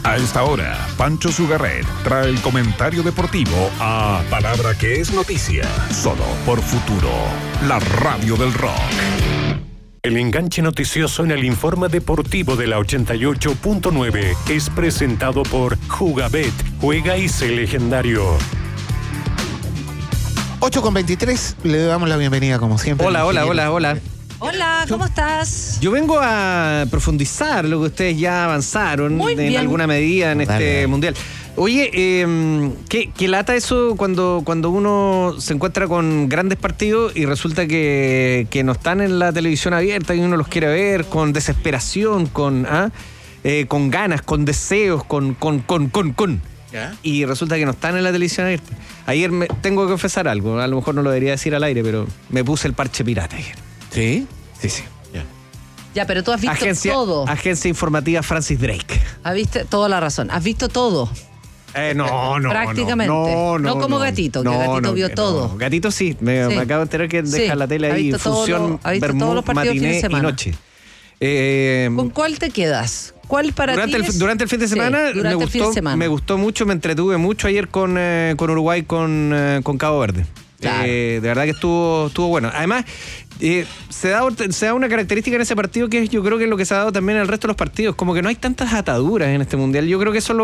A esta hora, Pancho Sugarret trae el comentario deportivo a Palabra que es noticia, solo por Futuro, la radio del rock. El enganche noticioso en el informe deportivo de la 88.9 es presentado por Jugabet, juega y sé legendario. 8:23, le damos la bienvenida como siempre. Hola. Hola, ¿cómo estás? Yo vengo a profundizar lo que ustedes ya avanzaron en alguna medida en este mundial. Oye, ¿qué lata eso cuando uno se encuentra con grandes partidos y resulta que no están en la televisión abierta y uno los quiere ver con desesperación, con ganas, con deseos, con. ¿Ya? Y resulta que no están en la televisión abierta. Ayer tengo que confesar algo, a lo mejor no lo debería decir al aire, pero me puse el parche pirata ayer. ¿Sí? Sí. Ya, pero tú has visto todo. Agencia informativa Francis Drake. Has visto toda la razón. Has visto todo. No. Prácticamente. No como Gatito, que Gatito vio todo. No. Gatito sí. Me acabo de enterar que deja la tele ahí, fusión, vermut, matiné y noche. ¿Con cuál te quedas? ¿Cuál para ti es? Durante el fin de semana, me gustó mucho, me entretuve mucho ayer con Uruguay, con Cabo Verde. Claro. De verdad que estuvo bueno. Además, se da una característica en ese partido que yo creo que es lo que se ha dado también en el resto de los partidos, como que no hay tantas ataduras en este mundial. Yo creo que eso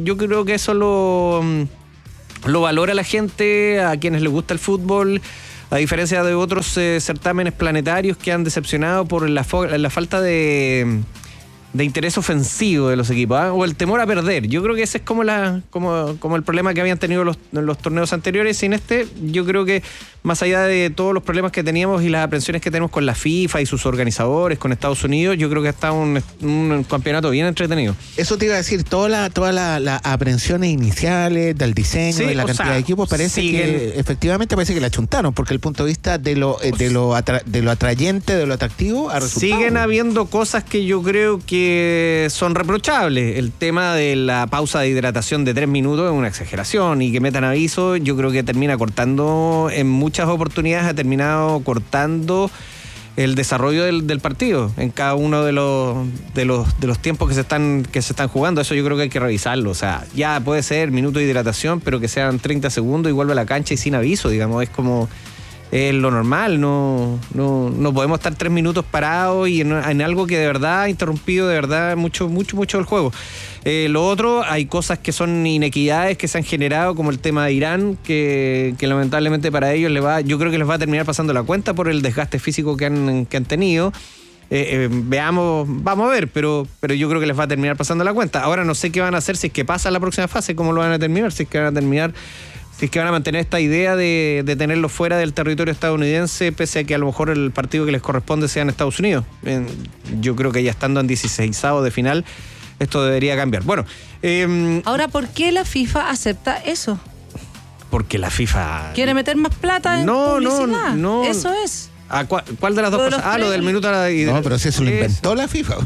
lo valora la gente, a quienes les gusta el fútbol, a diferencia de otros certámenes planetarios que han decepcionado por la falta de interés ofensivo de los equipos, o el temor a perder. Yo creo que ese es como el problema que habían tenido los torneos anteriores. Y en este, yo creo que más allá de todos los problemas que teníamos y las aprensiones que tenemos con la FIFA y sus organizadores, con Estados Unidos, yo creo que está un campeonato bien entretenido. Eso te iba a decir, todas las aprensiones iniciales del diseño, de la cantidad de equipos, parece que efectivamente parece que la chuntaron, porque el punto de vista de lo atrayente, de lo atractivo, ha resultado. Siguen habiendo cosas que yo creo que son reprochables. El tema de la pausa de hidratación de 3 minutos es una exageración, y que metan aviso, yo creo que termina cortando en muchas oportunidades, ha terminado cortando el desarrollo del partido en cada uno de los tiempos que se están jugando. Eso yo creo que hay que revisarlo. O sea, ya puede ser minuto de hidratación, pero que sean 30 segundos y vuelve a la cancha y sin aviso, digamos, es como lo normal. No podemos estar 3 minutos parados y en algo que de verdad ha interrumpido de verdad mucho el juego. Lo otro, hay cosas que son inequidades que se han generado, como el tema de Irán, que lamentablemente para ellos yo creo que les va a terminar pasando la cuenta por el desgaste físico que han tenido. Veamos, vamos a ver, pero yo creo que les va a terminar pasando la cuenta. Ahora no sé qué van a hacer, si es que pasa la próxima fase, cómo lo van a terminar, si es que van a mantener esta idea de tenerlo fuera del territorio estadounidense, pese a que a lo mejor el partido que les corresponde sea en Estados Unidos. Yo creo que ya estando en 16avos de final, esto debería cambiar. Bueno. Ahora, ¿por qué la FIFA acepta eso? Porque la FIFA ¿quiere meter más plata en publicidad? No. Eso es. ¿Cuál de las dos cosas? Lo del minuto a la... No, pero si eso lo inventó la FIFA.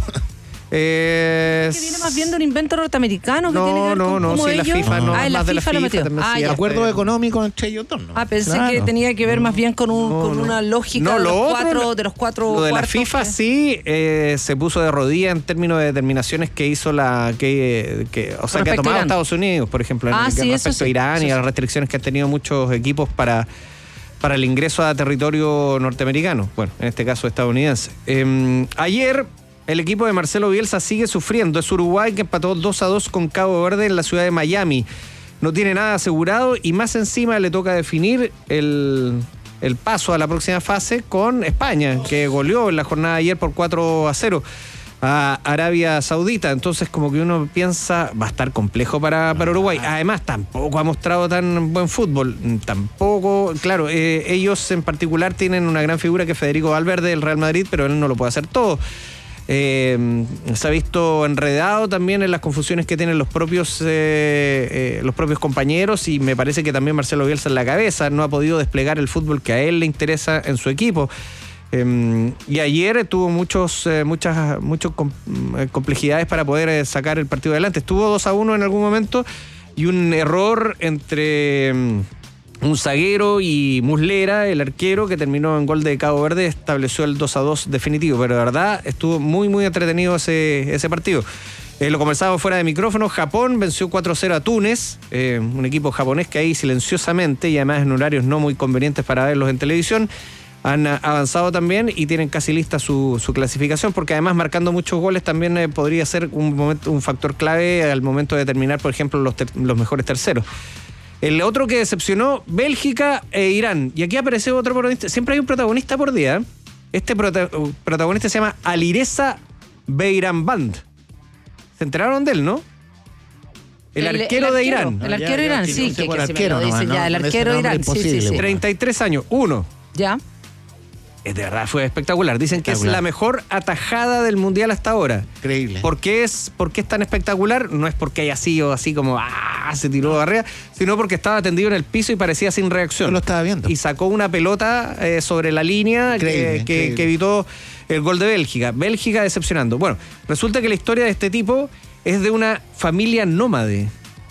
Que viene más bien de un invento norteamericano que tiene que ver con cómo sí, ellos... la FIFA no, la FIFA lo metió. El acuerdo económico entre ellos dos, ¿no? Pensé que tenía que ver más bien con una lógica de los cuatro lo de la FIFA sí se puso de rodillas en términos de determinaciones que hizo que ha tomado Estados Unidos, por ejemplo, respecto a Irán y a las restricciones que han tenido muchos equipos para el ingreso a territorio norteamericano, bueno, en este caso estadounidense. Ayer el equipo de Marcelo Bielsa sigue sufriendo. Es Uruguay, que empató 2-2 con Cabo Verde en la ciudad de Miami. No tiene nada asegurado y más encima le toca definir el paso a la próxima fase con España, que goleó en la jornada de ayer por 4-0 a Arabia Saudita. Entonces, como que uno piensa, va a estar complejo para Uruguay. Además, tampoco ha mostrado tan buen fútbol. Tampoco, claro, ellos en particular tienen una gran figura que es Federico Valverde del Real Madrid, pero él no lo puede hacer todo. Se ha visto enredado también en las confusiones que tienen los propios compañeros, y me parece que también Marcelo Bielsa en la cabeza no ha podido desplegar el fútbol que a él le interesa en su equipo. Y ayer tuvo muchas complejidades para poder sacar el partido adelante. Estuvo 2-1 en algún momento y un error entre un zaguero y Muslera, el arquero, que terminó en gol de Cabo Verde, estableció el 2-2 definitivo. Pero de verdad estuvo muy, muy entretenido ese partido. Lo conversábamos fuera de micrófono. Japón venció 4-0 a Túnez, un equipo japonés que ahí silenciosamente y además en horarios no muy convenientes para verlos en televisión, han avanzado también y tienen casi lista su clasificación, porque además marcando muchos goles también podría ser un factor clave al momento de determinar, por ejemplo, los mejores terceros. El otro que decepcionó, Bélgica e Irán. Y aquí apareció otro protagonista. Siempre hay un protagonista por día. Este protagonista se llama Alireza Beiranvand. ¿Se enteraron de él, no? El arquero de Irán. El arquero de Irán, sí, que el si me lo dicen ya. El arquero de Irán, sí. 33 años, uno. Ya. De verdad fue espectacular. Dicen que es la mejor atajada del Mundial hasta ahora. Increíble. ¿Por qué es tan espectacular? No es porque haya sido así como se tiró de arriba, sino porque estaba tendido en el piso y parecía sin reacción. Yo lo estaba viendo. Y sacó una pelota sobre la línea que evitó el gol de Bélgica. Bélgica decepcionando. Bueno, resulta que la historia de este tipo es de una familia nómade.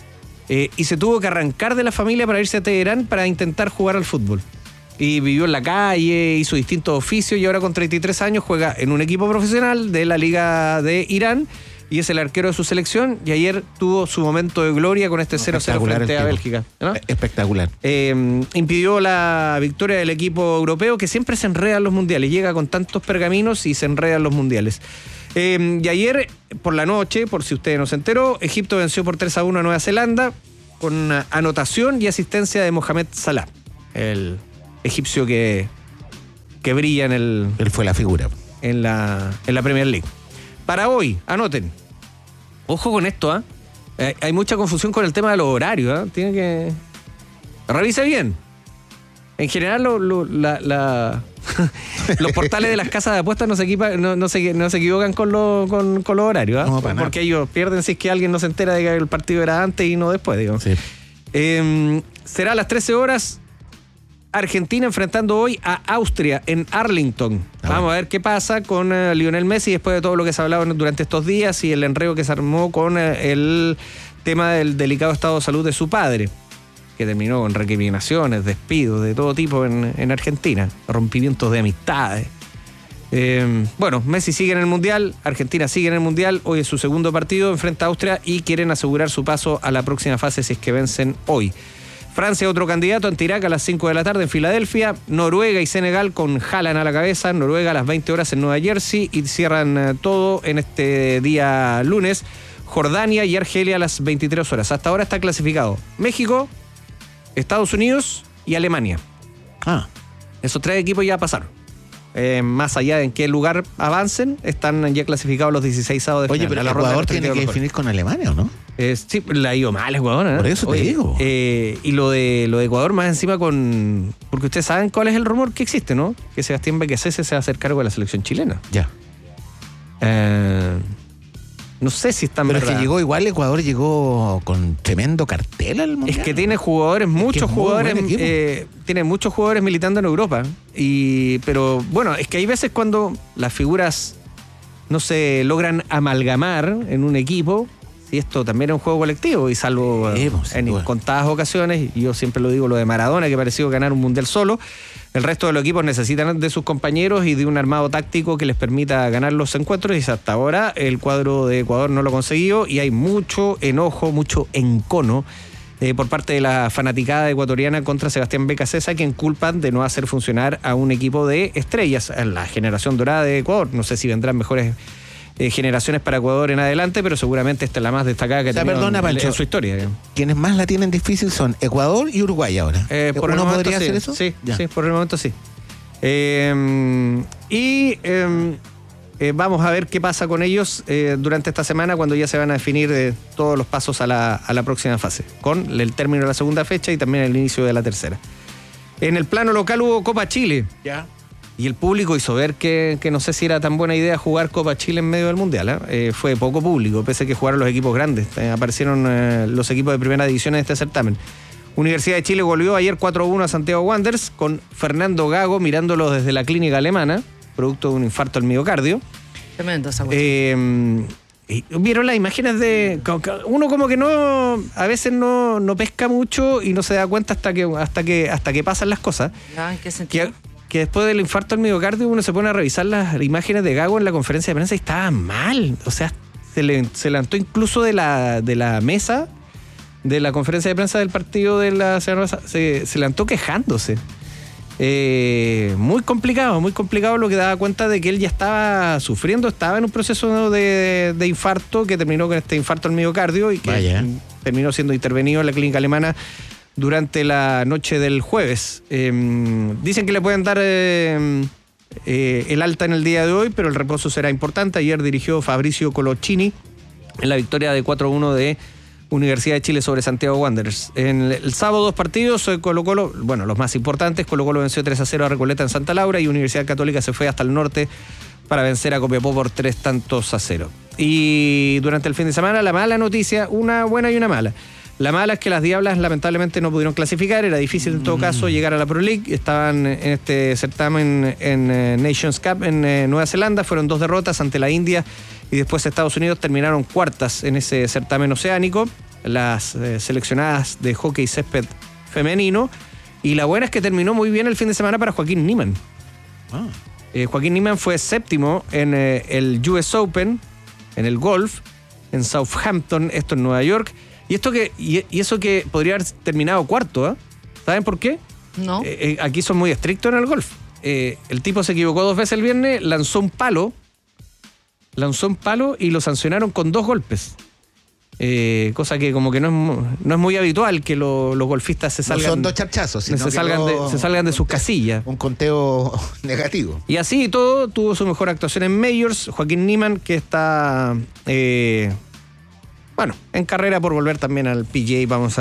Y se tuvo que arrancar de la familia para irse a Teherán para intentar jugar al fútbol. Y vivió en la calle, hizo distintos oficios y ahora con 33 años juega en un equipo profesional de la Liga de Irán y es el arquero de su selección y ayer tuvo su momento de gloria con este 0-0 frente a Bélgica, ¿no? Espectacular. Impidió la victoria del equipo europeo que siempre se enreda en los mundiales, llega con tantos pergaminos y se enreda en los mundiales. Y ayer por la noche, por si usted no se enteró, Egipto venció por 3-1 a Nueva Zelanda con anotación y asistencia de Mohamed Salah, el egipcio que brilla en el... Él fue la figura. En la Premier League. Para hoy, anoten. Ojo con esto, hay mucha confusión con el tema de los horarios, Tiene que... Revise bien. En general, los portales de las casas de apuestas no se equivocan con los horarios, No, para porque ellos pierden si es que alguien no se entera de que el partido era antes y no después, digo. Sí. Será a las 13 horas. Argentina enfrentando hoy a Austria en Arlington. Vamos a ver qué pasa con Lionel Messi después de todo lo que se ha hablado durante estos días y el enredo que se armó con el tema del delicado estado de salud de su padre, que terminó con recriminaciones, despidos de todo tipo en Argentina, rompimientos de amistades. Bueno, Messi sigue en el Mundial, Argentina sigue en el Mundial, hoy es su segundo partido, enfrenta a Austria y quieren asegurar su paso a la próxima fase si es que vencen hoy. Francia, otro candidato ante Irak a las 5 de la tarde en Filadelfia. Noruega y Senegal con Haaland a la cabeza. Noruega a las 20 horas en Nueva Jersey y cierran todo en este día lunes. Jordania y Argelia a las 23 horas. Hasta ahora está clasificado México, Estados Unidos y Alemania. Esos tres equipos ya pasaron. Más allá de en qué lugar avancen, están ya clasificados los 16avos de final. Oye, pero el Ecuador tiene que definir con Alemania, ¿o no? Sí, la ha ido mal Ecuador, ¿eh? Por eso te digo. Y lo de Ecuador más encima con... Porque ustedes saben cuál es el rumor que existe, ¿no? Que Sebastián Becasese se va a hacer cargo de la selección chilena. Ya. No sé si están verdad. Pero es que Ecuador llegó con tremendo cartel al Mundial. Es que tiene jugadores, tiene muchos jugadores militando en Europa. Pero bueno, es que hay veces cuando las figuras no se logran amalgamar en un equipo, y esto también es un juego colectivo, y salvo en contadas ocasiones, y yo siempre lo digo, lo de Maradona, que pareció ganar un Mundial solo, el resto de los equipos necesitan de sus compañeros y de un armado táctico que les permita ganar los encuentros, y hasta ahora el cuadro de Ecuador no lo ha conseguido, y hay mucho enojo, mucho encono por parte de la fanaticada ecuatoriana contra Sebastián Becasese, quien culpan de no hacer funcionar a un equipo de estrellas, a la generación dorada de Ecuador. No sé si vendrán mejores generaciones para Ecuador en adelante, pero seguramente esta es la más destacada que ha tenido en su historia. Digamos. Quienes más la tienen difícil son Ecuador y Uruguay ahora. ¿Por ¿Uno podría hacer eso? Sí, por el momento sí. Vamos a ver qué pasa con ellos durante esta semana, cuando ya se van a definir todos los pasos a la próxima fase, con el término de la segunda fecha y también el inicio de la tercera. En el plano local hubo Copa Chile. Ya. Y el público hizo ver que no sé si era tan buena idea jugar Copa Chile en medio del Mundial. Fue poco público, pese a que jugaron los equipos grandes. Aparecieron los equipos de primera división en este certamen. Universidad de Chile goleó ayer 4-1 a Santiago Wanderers, con Fernando Gago mirándolo desde la clínica alemana, producto de un infarto al miocardio. Tremendo esa cuestión. Vieron las imágenes de... Uno como que no... A veces no pesca mucho y no se da cuenta hasta que pasan las cosas. ¿En qué sentido? Que después del infarto al miocardio uno se pone a revisar las imágenes de Gago en la conferencia de prensa y estaba mal. O sea, se levantó incluso de la mesa de la conferencia de prensa del partido de la semana pasada, se levantó quejándose. Muy complicado, lo que daba cuenta de que él ya estaba sufriendo, estaba en un proceso de infarto que terminó con este infarto al miocardio y que terminó siendo intervenido en la clínica alemana durante la noche del jueves. Dicen que le pueden dar el alta en el día de hoy, pero el reposo será importante. Ayer dirigió Fabricio Coloccini en la victoria de 4-1 de Universidad de Chile sobre Santiago Wanderers. En el sábado 2 partidos, Colo-Colo, bueno, los más importantes, Colo-Colo venció 3-0 a Recoleta en Santa Laura y Universidad Católica se fue hasta el norte para vencer a Copiapó por 3-0. Y durante el fin de semana, la mala noticia, una buena y una mala. La mala es que las Diablas lamentablemente no pudieron clasificar, era difícil en todo caso llegar a la Pro League, estaban en este certamen en Nations Cup en Nueva Zelanda, fueron 2 derrotas ante la India y después Estados Unidos terminaron cuartas en ese certamen oceánico, las seleccionadas de hockey césped femenino, y la buena es que terminó muy bien el fin de semana para Joaquín Niemann. Joaquín Niemann fue séptimo en el US Open, en el golf, en Southampton, esto en Nueva York, y eso que podría haber terminado cuarto, ¿eh? ¿Saben por qué? No. Aquí son muy estrictos en el golf. El tipo se equivocó 2 veces el viernes, lanzó un palo y lo sancionaron con 2 golpes. Cosa que como que no es muy habitual que los golfistas se salgan. No son 2 charchazos, sino se salgan de sus casillas. Un conteo negativo. Y así y todo, tuvo su mejor actuación en Majors. Joaquín Niemann, que está en carrera por volver también al PGA. Vamos